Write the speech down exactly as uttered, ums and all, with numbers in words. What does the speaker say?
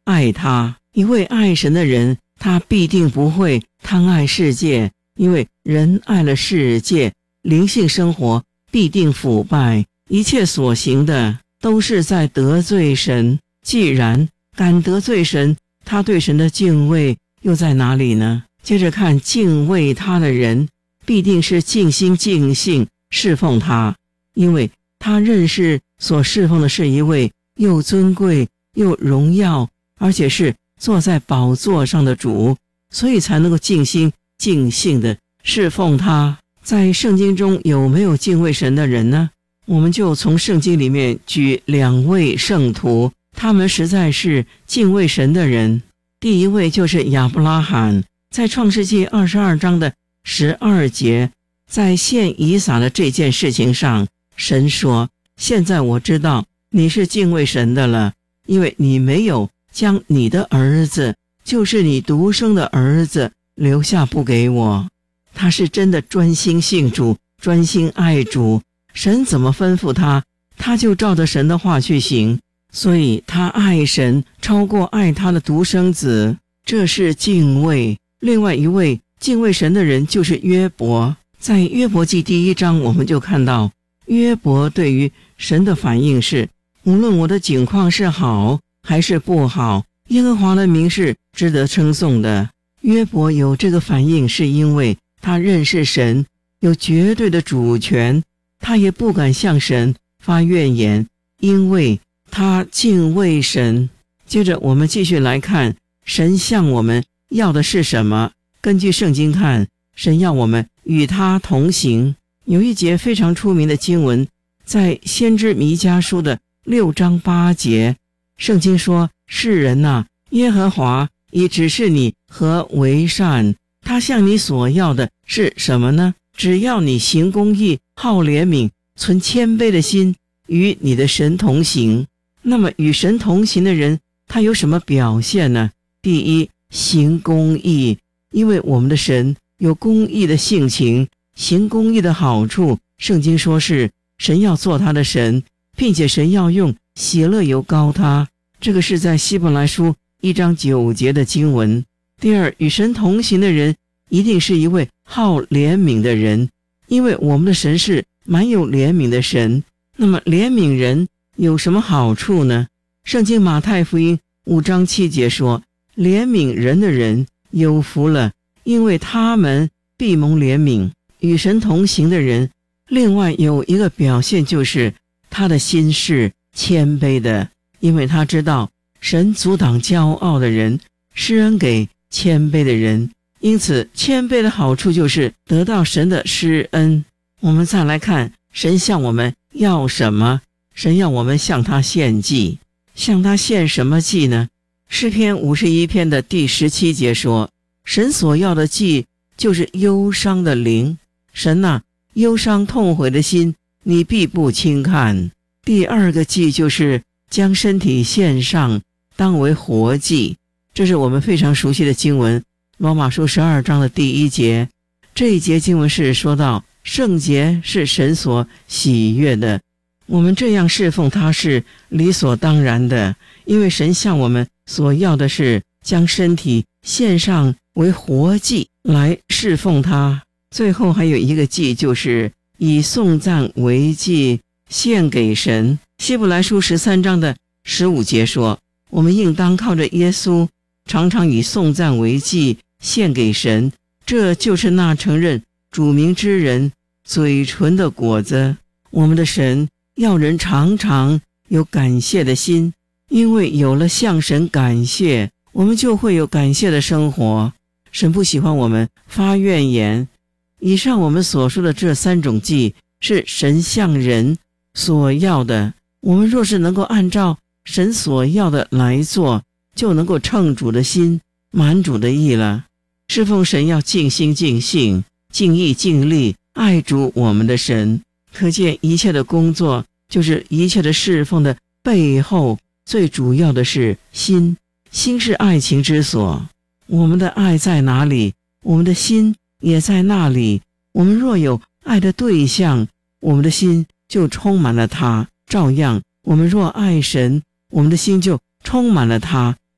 爱他。一位爱神的人，他必定不会贪爱世界，因为人爱了世界，灵性生活必定腐败，一切所行的都是在得罪神。既然敢得罪神，他对神的敬畏又在哪里呢？接着看，敬畏他的人必定是尽心尽性侍奉他，因为他认识所侍奉的是一位又尊贵又荣耀，而且是坐在宝座上的主，所以才能够尽心尽性的侍奉他。在圣经中有没有敬畏神的人呢？我们就从圣经里面举两位圣徒，他们实在是敬畏神的人。第一位就是亚伯拉罕，在创世纪二十二章的十二节，在献以撒的这件事情上，神说，现在我知道你是敬畏神的了，因为你没有将你的儿子，就是你独生的儿子留下不给我。他是真的专心信主，专心爱主，神怎么吩咐他，他就照着神的话去行，所以他爱神超过爱他的独生子，这是敬畏。另外一位敬畏神的人就是约伯，在约伯记第一章我们就看到，约伯对于神的反应是，无论我的境况是好还是不好，耶和华的名是值得称颂的。约伯有这个反应是因为他认识神有绝对的主权，他也不敢向神发怨言，因为他敬畏神。接着我们继续来看，神向我们要的是什么？根据圣经看，神要我们与他同行。有一节非常出名的经文，在先知弥迦书的六章八节，圣经说，世人啊，耶和华已指示你何为善，他向你所要的是什么呢？只要你行公义，好怜悯，存谦卑的心，与你的神同行。那么与神同行的人，他有什么表现呢？第一，行公义，因为我们的神有公义的性情，行公义的好处，圣经说是神要做他的神，并且神要用喜乐油膏他，这个是在希伯来书一章九节的经文。第二，与神同行的人一定是一位好怜悯的人，因为我们的神是蛮有怜悯的神。那么怜悯人有什么好处呢？圣经马太福音五章七节说，怜悯人的人有福了，因为他们必蒙怜悯。与神同行的人另外有一个表现，就是他的心是谦卑的，因为他知道神阻挡骄傲的人，施恩给谦卑的人，因此谦卑的好处就是得到神的施恩。我们再来看神向我们要什么，神要我们向他献祭。向他献什么祭呢？诗篇五十一篇的第十七节说，神所要的祭就是忧伤的灵，神啊，忧伤痛悔的心你必不轻看。第二个祭就是将身体献上，当为活祭，这是我们非常熟悉的经文，罗马书十二章的第一节。这一节经文是说到圣洁是神所喜悦的，我们这样侍奉他是理所当然的，因为神向我们所要的是将身体献上为活祭来侍奉他。最后还有一个祭，就是以颂赞为祭献给神。希伯来书十三章的十五节说，我们应当靠着耶稣，常常以颂赞为祭献给神，这就是那承认主名之人嘴唇的果子。我们的神要人常常有感谢的心，因为有了向神感谢，我们就会有感谢的生活。神不喜欢我们发怨言。以上我们所说的这三种祭是神向人所要的，我们若是能够按照神所要的来做，就能够称主的心，满主的意了。侍奉神要尽心尽性，尽意尽力爱主我们的神。可见一切的工作，就是一切的侍奉的背后，最主要的是心。心是爱情之所，我们的爱在哪里，我们的心也在那里。我们若有爱的对象，我们的心就充满了他。照样，我们若爱神，我们的心就充满了他。